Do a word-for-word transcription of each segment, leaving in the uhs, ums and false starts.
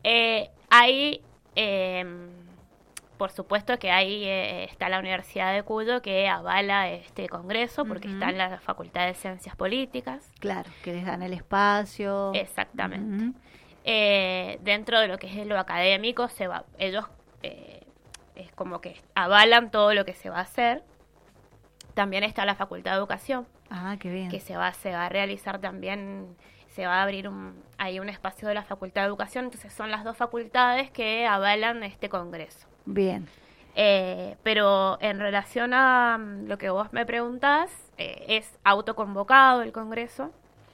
Eh, hay, eh, por supuesto que ahí eh, está la Universidad de Cuyo que avala este congreso porque uh-huh. está en la Facultad de Ciencias Políticas. Claro, que les dan el espacio. Exactamente. Uh-huh. Eh, dentro de lo que es lo académico, se va, ellos eh, es como que avalan todo lo que se va a hacer. También está la Facultad de Educación. Ah, qué bien. Que se va, se va a realizar también, se va a abrir un, hay un espacio de la Facultad de Educación, entonces son las dos facultades que avalan este congreso. Bien. Eh, pero en relación a lo que vos me preguntás, eh, es autoconvocado el congreso.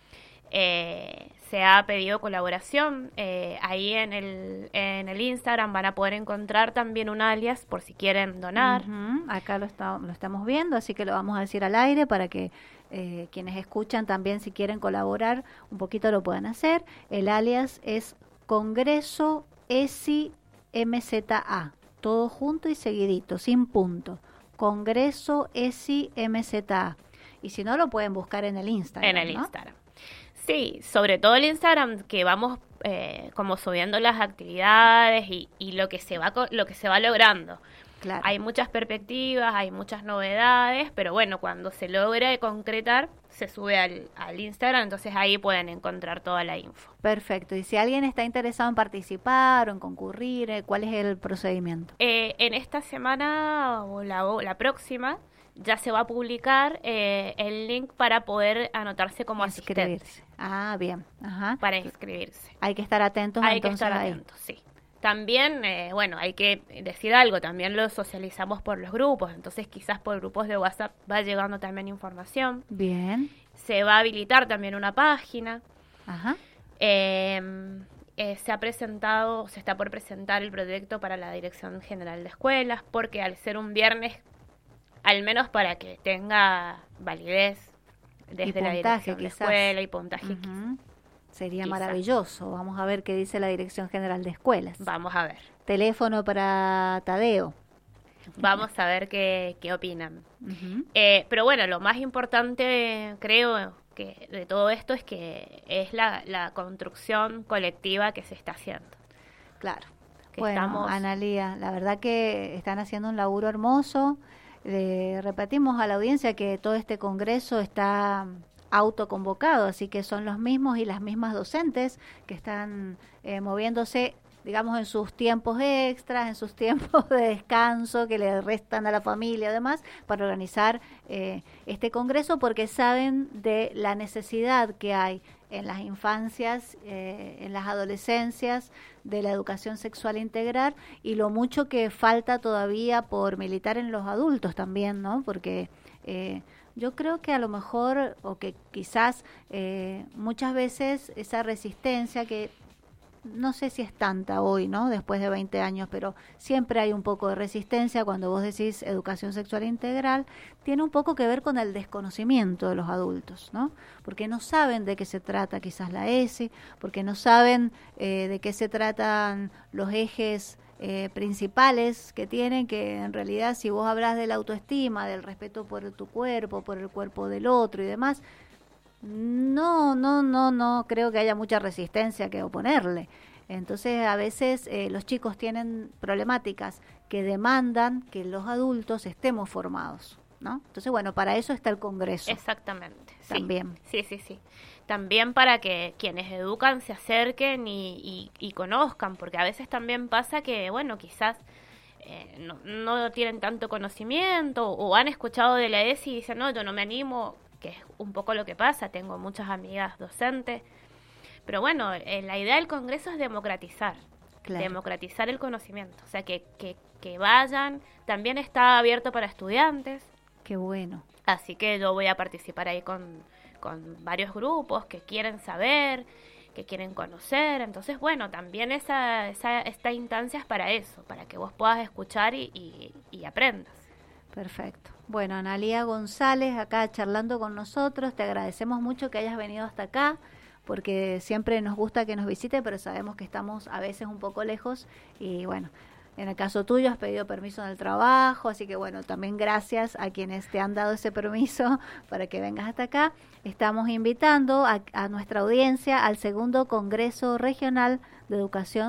Eh, se ha pedido colaboración. Eh, ahí en el, en el Instagram van a poder encontrar también un alias por si quieren donar. Uh-huh. Acá lo, está, lo estamos viendo, así que lo vamos a decir al aire para que eh, quienes escuchan también, si quieren colaborar un poquito, lo puedan hacer. El alias es Congreso E S I M Z A, todo junto y seguidito, sin punto. Congreso E S I M Z A. Y si no, lo pueden buscar en el Instagram. En el ¿no? Instagram. Sí, sobre todo el Instagram, que vamos eh, como subiendo las actividades y, y lo que se va lo que se va logrando. Claro. Hay muchas perspectivas, hay muchas novedades, pero bueno, cuando se logra concretar, se sube al, al Instagram, entonces ahí pueden encontrar toda la info. Perfecto. Y si alguien está interesado en participar o en concurrir, eh, ¿cuál es el procedimiento? Eh, en esta semana o la, o la próxima ya se va a publicar eh, el link para poder anotarse como asistente. Ah, bien. Ajá. Para inscribirse. Hay que estar atentos. Hay entonces que estar ahí. atentos, sí. También, eh, bueno, hay que decir algo, también lo socializamos por los grupos, entonces quizás por grupos de WhatsApp va llegando también información. Bien. Se va a habilitar también una página. Ajá. Eh, eh, se ha presentado, se está por presentar el proyecto para la Dirección General de Escuelas, porque al ser un viernes, al menos para que tenga validez desde y la puntaje, Dirección quizás. de Escuela y puntaje. Uh-huh. Sería quizás. Maravilloso. Vamos a ver qué dice la Dirección General de Escuelas. Vamos a ver. Teléfono para Tadeo. Vamos a ver qué, qué opinan. Uh-huh. Eh, pero bueno, lo más importante, creo, que de todo esto es que es la, la construcción colectiva que se está haciendo. Claro. Que bueno, estamos... Analía, la verdad que están haciendo un laburo hermoso. Le repetimos a la audiencia que todo este congreso está autoconvocado, así que son los mismos y las mismas docentes que están eh, moviéndose, digamos, en sus tiempos extras, en sus tiempos de descanso que le restan a la familia, además, para organizar eh, este congreso, porque saben de la necesidad que hay en las infancias, eh, en las adolescencias, de la educación sexual integral y lo mucho que falta todavía por militar en los adultos también, ¿no? Porque eh, yo creo que a lo mejor, o que quizás eh, muchas veces esa resistencia que no sé si es tanta hoy, ¿no? Después de veinte años, pero siempre hay un poco de resistencia cuando vos decís educación sexual integral, tiene un poco que ver con el desconocimiento de los adultos, ¿no? Porque no saben de qué se trata quizás la E S I, porque no saben eh, de qué se tratan los ejes eh, principales que tienen, que en realidad si vos hablas de la autoestima, del respeto por tu cuerpo, por el cuerpo del otro y demás, no, no, no, no creo que haya mucha resistencia que oponerle. Entonces, a veces eh, los chicos tienen problemáticas que demandan que los adultos estemos formados, ¿no? Entonces, bueno, para eso está el Congreso. Exactamente. También. Sí, sí, sí. También para que quienes educan se acerquen y, y, y conozcan, porque a veces también pasa que, bueno, quizás eh, no, no tienen tanto conocimiento o han escuchado de la E S I y dicen, no, yo no me animo, que es un poco lo que pasa, tengo muchas amigas docentes, pero bueno, eh, la idea del Congreso es democratizar, claro. democratizar el conocimiento, o sea, que, que, que vayan, también está abierto para estudiantes. Qué bueno. Así que yo voy a participar ahí con, con varios grupos que quieren saber, que quieren conocer, entonces bueno, también esa, esa esta instancia es para eso, para que vos puedas escuchar y, y, y aprendas. Perfecto. Bueno, Analía González, acá charlando con nosotros, te agradecemos mucho que hayas venido hasta acá, porque siempre nos gusta que nos visite, pero sabemos que estamos a veces un poco lejos y bueno, en el caso tuyo has pedido permiso en el trabajo, así que bueno, también gracias a quienes te han dado ese permiso para que vengas hasta acá. Estamos invitando a, a nuestra audiencia al segundo Congreso Regional de Educación